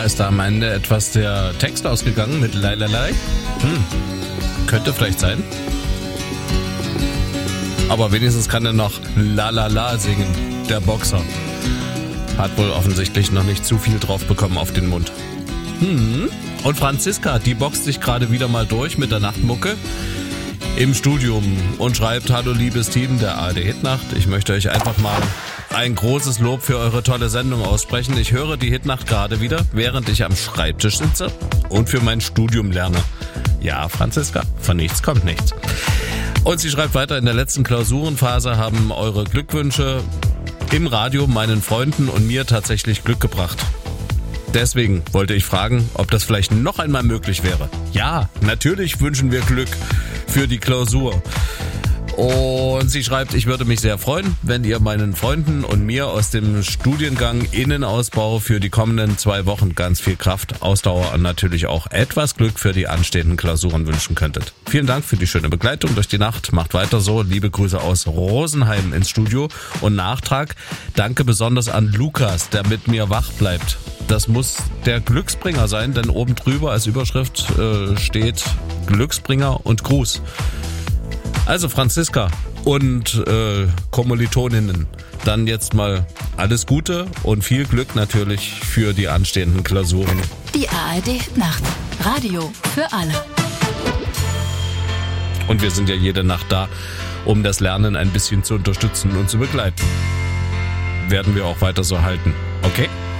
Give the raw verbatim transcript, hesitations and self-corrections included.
Ja, ist da am Ende etwas der Text ausgegangen mit Lailalai? Hm, könnte vielleicht sein. Aber wenigstens kann er noch Lalala singen, der Boxer. Hat wohl offensichtlich noch nicht zu viel drauf bekommen auf den Mund. Hm. Und Franziska, die boxt sich gerade wieder mal durch mit der Nachtmucke im Studium und schreibt: Hallo liebes Team der A R D Hitnacht. Ich möchte euch einfach mal ein großes Lob für eure tolle Sendung aussprechen. Ich höre die Hitnacht gerade wieder, während ich am Schreibtisch sitze und für mein Studium lerne. Ja, Franziska, von nichts kommt nichts. Und sie schreibt weiter: In der letzten Klausurenphase haben eure Glückwünsche im Radio meinen Freunden und mir tatsächlich Glück gebracht. Deswegen wollte ich fragen, ob das vielleicht noch einmal möglich wäre. Ja, natürlich wünschen wir Glück für die Klausur. Und sie schreibt: Ich würde mich sehr freuen, wenn ihr meinen Freunden und mir aus dem Studiengang Innenausbau für die kommenden zwei Wochen ganz viel Kraft, Ausdauer und natürlich auch etwas Glück für die anstehenden Klausuren wünschen könntet. Vielen Dank für die schöne Begleitung durch die Nacht. Macht weiter so. Liebe Grüße aus Rosenheim ins Studio. Und Nachtrag: Danke besonders an Lukas, der mit mir wach bleibt. Das muss der Glücksbringer sein, denn oben drüber als Überschrift äh, steht Glücksbringer und Gruß. Also Franziska und äh, Kommilitoninnen, dann jetzt mal alles Gute und viel Glück natürlich für die anstehenden Klausuren. Die A R D Nacht. Radio für alle. Und wir sind ja jede Nacht da, um das Lernen ein bisschen zu unterstützen und zu begleiten. Werden wir auch weiter so halten. Okay?